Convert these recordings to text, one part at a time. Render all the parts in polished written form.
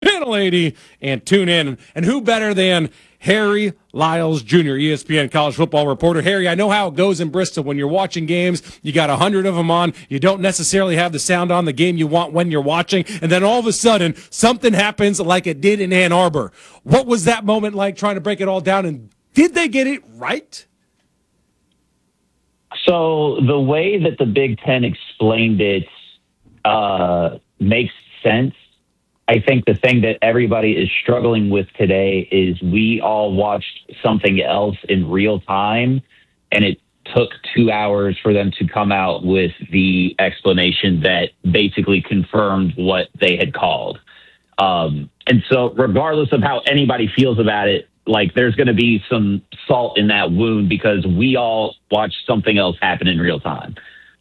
Channel 80 and tune in. And who better than Harry Lyles Jr., ESPN college football reporter. Harry, I know how it goes in Bristol when you're watching games. You got 100 of them on. You don't necessarily have the sound on the game you want when you're watching. And then all of a sudden, something happens like it did in Ann Arbor. What was that moment like trying to break it all down? And did they get it right? So the way that the Big Ten explained it makes sense. I think the thing that everybody is struggling with today is we all watched something else in real time, and it took 2 hours for them to come out with the explanation that basically confirmed what they had called. And so regardless of how anybody feels about it, like there's going to be some salt in that wound because we all watched something else happen in real time.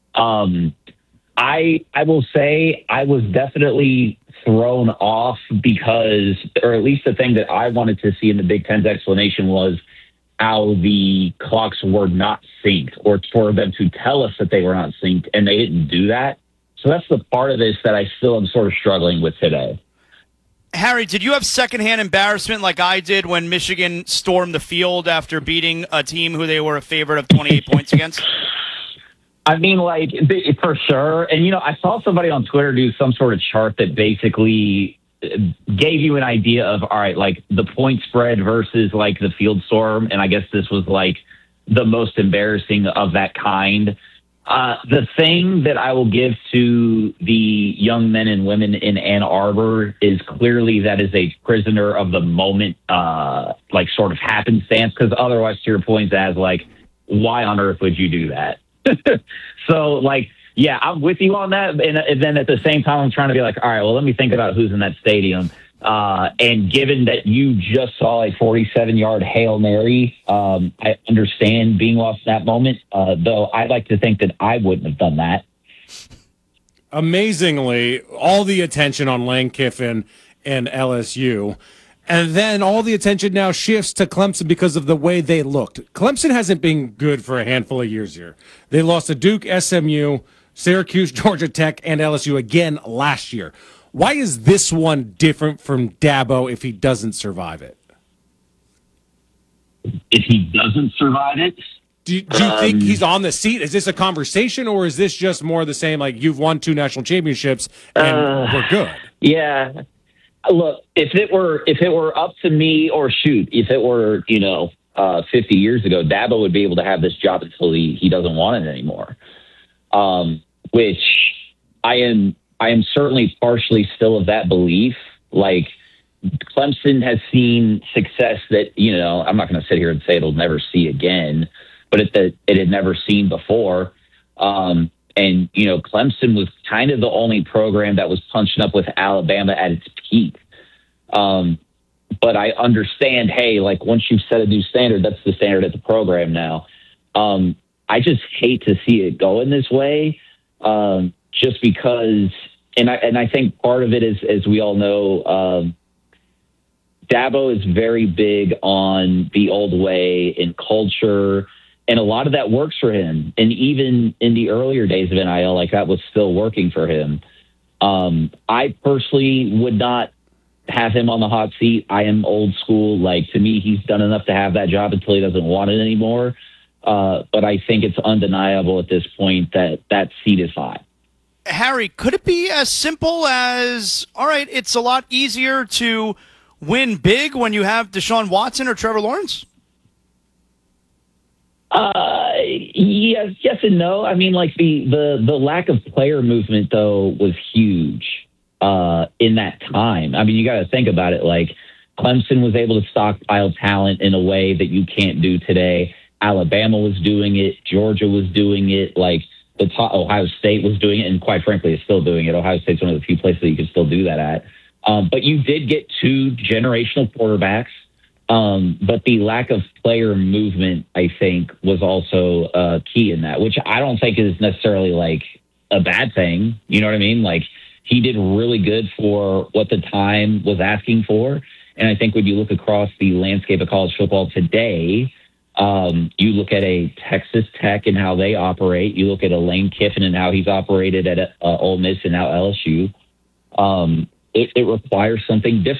I will say I was definitely thrown off because, or at least the thing that I wanted to see in the Big Ten's explanation was how the clocks were not synced, or for them to tell us that they were not synced, and they didn't do that. So that's the part of this that I still am sort of struggling with today. Harry, did you have secondhand embarrassment like I did when Michigan stormed the field after beating a team who they were a favorite of 28 points against? I mean, like, for sure. And, you know, I saw somebody on Twitter do some sort of chart that basically gave you an idea of, all right, like the point spread versus like the field storm. And I guess this was like the most embarrassing of that kind. The thing that I will give to the young men and women in Ann Arbor is clearly that is a prisoner of the moment, like sort of happenstance. Because otherwise, to your point, as like, why on earth would you do that? So, like, yeah, I'm with you on that. And then at the same time, I'm trying to be like, all right, well, let me think about who's in that stadium. And given that you just saw a 47-yard Hail Mary, I understand being lost in that moment, though I'd like to think that I wouldn't have done that. Amazingly, all the attention on Lane Kiffin and LSU. And then all the attention now shifts to Clemson because of the way they looked. Clemson hasn't been good for a handful of years here. They lost to Duke, SMU, Syracuse, Georgia Tech, and LSU again last year. Why is this one different from Dabo if he doesn't survive it? If he doesn't survive it? Do you think he's on the seat? Is this a conversation, or is this just more of the same, like you've won 2 national championships and we're good? Yeah. Look, if it were up to me, or if it were, 50 years ago, Dabo would be able to have this job until he doesn't want it anymore. Which I am certainly partially still of that belief. Like, Clemson has seen success that, I'm not going to sit here and say it'll never see again, but it had never seen before. And, Clemson was kind of the only program that was punching up with Alabama at its peak. But I understand, hey, like once you've set a new standard, that's the standard at the program now. I just hate to see it go in this way, just because, and I think part of it is, as we all know, Dabo is very big on the old way and culture. And a lot of that works for him. And even in the earlier days of NIL, like that was still working for him. I personally would not have him on the hot seat. I am old school. Like, to me, he's done enough to have that job until he doesn't want it anymore. But I think it's undeniable at this point that seat is hot. Harry, could it be as simple as, all right, it's a lot easier to win big when you have Deshaun Watson or Trevor Lawrence? Yes and no. I mean, like the lack of player movement though was huge in that time. I mean, you got to think about it. Like, Clemson was able to stockpile talent in a way that you can't do today. Alabama was doing it. Georgia was doing it. Like, Ohio State was doing it, and quite frankly, is still doing it. Ohio State's one of the few places that you can still do that at. But you did get 2 generational quarterbacks. But the lack of player movement, I think, was also key in that, which I don't think is necessarily like a bad thing. You know what I mean? Like, he did really good for what the time was asking for. And I think when you look across the landscape of college football today, you look at a Texas Tech and how they operate. You look at a Lane Kiffin and how he's operated at Ole Miss and now LSU. it requires something different.